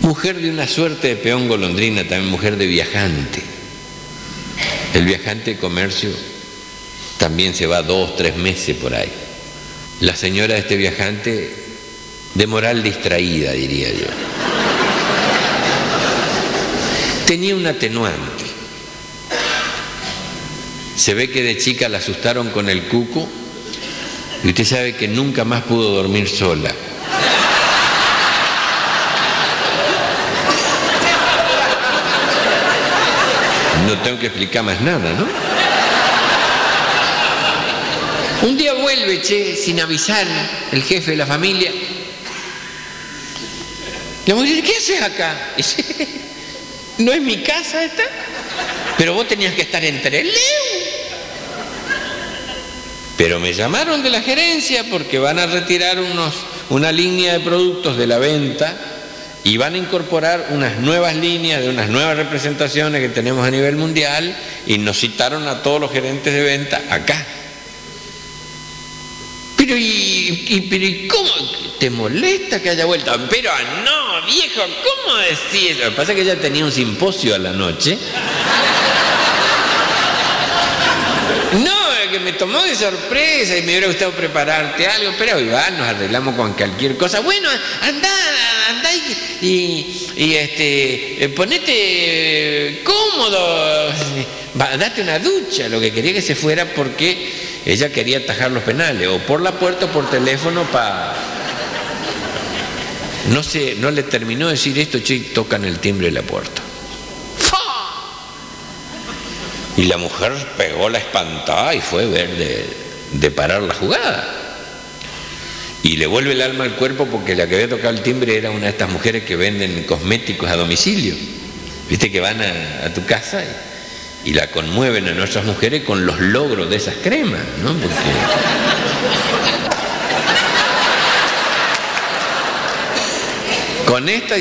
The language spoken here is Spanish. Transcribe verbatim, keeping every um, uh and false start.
Mujer de una suerte de peón golondrina, también mujer de viajante. El viajante de comercio también se va dos, tres meses por ahí. La señora de este viajante, de moral distraída, diría yo. Tenía un atenuante. Se ve que de chica la asustaron con el cuco y usted sabe que nunca más pudo dormir sola. No tengo que explicar más nada, ¿no? Un día vuelve, che, sin avisar, el jefe de la familia. La mujer dice, ¿qué haces acá? Dice, ¿no es mi casa esta? Pero vos tenías que estar en Trelew. Pero me llamaron de la gerencia porque van a retirar unos, una línea de productos de la venta y van a incorporar unas nuevas líneas de unas nuevas representaciones que tenemos a nivel mundial y nos citaron a todos los gerentes de venta acá. Pero y, y, pero ¿y cómo? ¿Te molesta que haya vuelto? Pero no, viejo, ¿cómo decís? Lo que pasa es que ella tenía un simposio a la noche. No, que me tomó de sorpresa y me hubiera gustado prepararte algo, pero hoy va, nos arreglamos con cualquier cosa. Bueno, andá, andá y, y, y este, ponete cómodo, va, date una ducha. Lo que quería que se fuera porque ella quería atajar los penales, o por la puerta o por teléfono para... No sé, no le terminó de decir esto, che, y tocan el timbre de la puerta. Y la mujer pegó la espantada y fue a ver de, de parar la jugada. Y le vuelve el alma al cuerpo porque la que había tocado el timbre era una de estas mujeres que venden cosméticos a domicilio. Viste que van a, a tu casa y, y la conmueven a nuestras mujeres con los logros de esas cremas, ¿no? Porque... con esta